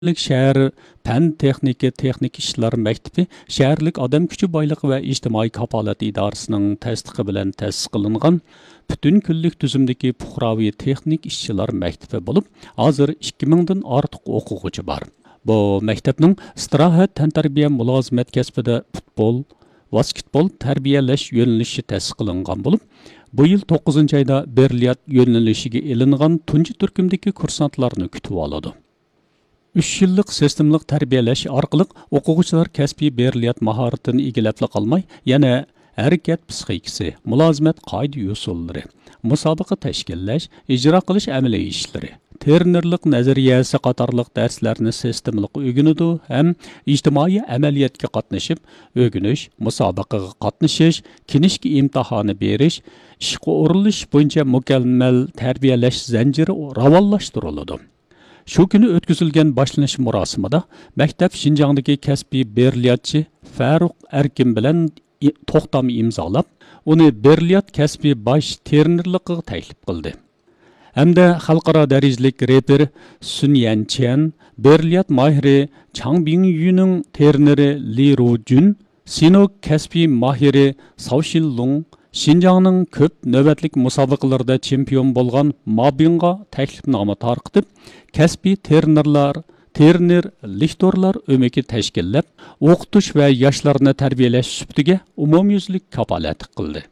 shahar fan texnik ishlar maktabi shaharlik odam kuchi boyligi va ijtimoiy kafolat idorasining tasdiqi bilan ta'sis qilingan butun kunlik tuzumdagi fuqaroviy texnik ishchilar maktabi bo'lib, hozir 2000 dan ortiq o'quvchi bor. Bu maktabning istirohat tantarbiya mulozimat kasbida futbol, basketbol tarbiyalash yo'nalishi ta'sis qilingan bo'lib, bu yil 9-oyda Berliyat yo'nalishiga ilingan tunji turkumdagi kursantlarni kutib oladi. 3 yillik sistemlik tarbiyalash orqali o'quvchilar kasbiy Berliyat mahoratini egallab qolmay, yana harakat psixikasi, mulozimat qoida usullari, musobaqa tashkillash, ijro qilish amaliy ishlari, ternerlik nazariyasi qatorliq darslarni sistemlik o'rganadi ham ijtimoiy amaliyotga qatnashib, o'rganish, musobaqaga qatnashish, kinishki imtihoni berish, ishga urilish bo'yicha mukammal tarbiyalash zanjiri ravonlashtiriladi. Shu kuni o'tkazilgan boshlanish marosimida maktab Shinjongdagi kasbiy berliyatchi Faruq Arkin bilan to'xtam imzolab, uni Berliyat kasbiy bosh ternerligiga taklif qildi. Hamda xalqaro darajalik reper Sun Yanchen, Berliyat mahiri Chang Bingyuning terneri Li Rujun, Sinok kasbiy mahiri Sao Shinlong, Shinjongning ko'p navbatlik musobaqalarda chempion bo'lgan Mabinga taklifnoma tarqitib, kasbiy terner liktorlar o'maki tashkillab, o'qitish va yoshlarni tarbiyalash suftiga umumyuzlik kafolat qildi.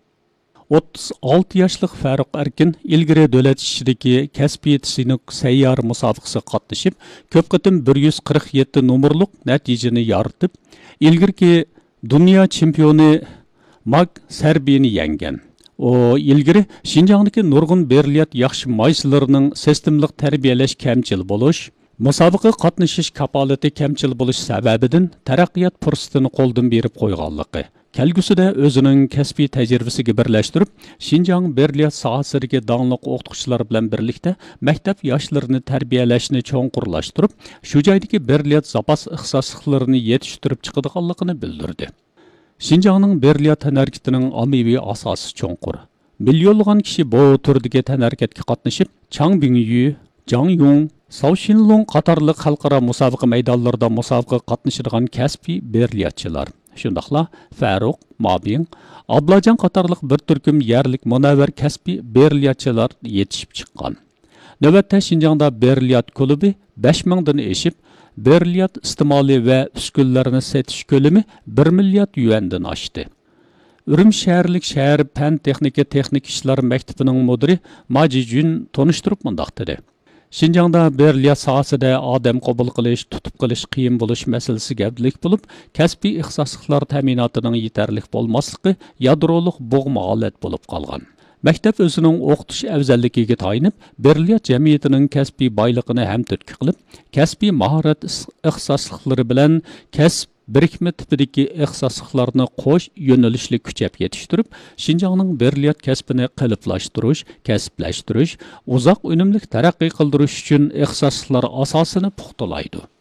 36 yoshlik Faruq Arkin ilgari davlat ishidagi kasbiy sinok sayyor musobaqasiga qatnashib, ko'p qatim 147 nomerlik natijani yoritib, ilgirki dunyo chempioni Mag Sarbini yengen. O ilgari Shinjongdagi nurg'un Berliyat yaxshi maysilarining sistemlik tarbiyalash kamchil bo'lish, musobaqa qatnashish kafolati kamchil bo'lish sababidan taraqqiyot fursatini qo'ldan berib qo'yganligi, kelgusida o'zining kasbiy tajribasiga birlashtirib, Shinjong Berliyat sohasidagi donliq o'qituvchilar bilan birlikda maktab yoshlarini tarbiyalashni cho'nqurlashtirib, shu joydagi Berliyat zapas ixtisoslarini yetishtirib chiqadiganligini bildirdi. Shinjongning Berliyat tanarkitining ommaviy asosi cho'nqur. Millionlagan kishi bu turdagi tanarkatga qatnashib, Chang Bingyu, Zhang Yong, Sao Shinlong qatorliq xalqaro musobaqa maydonlarida musobaqaga qatnashadigan kasbiy berliyatchilar. Shundaqla Faruq, Mabing, Ablajan qatorliq bir turkum yerlik munavvar kasbiy berliyatchilar yetishib chiqqan. Navbatda Shinjongda Berliyat klubi 5000 dan eshib, Berliyat istimoli va uskunlarini setish ko'lami 1 milliard yuandan oshdi. Urum shaharlik shahar fan texnik ishlar maktabining mudiri Ma Jijun tonishtirib mundaq dedi. Shinjongda Berliyat sohasida odam qabul qilish, tutib qilish qiyin bo'lish masalasi gavdalik bo'lib, kasbiy ixtisosliklar ta'minotining yetarli bo'lmasligi yadrolik bo'g'ma holat bo'lib qolgan. Maktab o'zining o'qitish afzalligiga tayinib, Berliyat jamiyatining kasbiy boyligini ham turtki qilib, kasbiy mahorat ixtisosliklari bilan kasb birikma tipidagi ixtisosliklarni qo'sh yo'nalishli kuchab yetishtirib, Shinjongning Berliyat kasbini qalblashtirish, kasblashtirish, uzoq unumli taraqqiy qildirish uchun ixtisosliklar asosini puxtalaydi.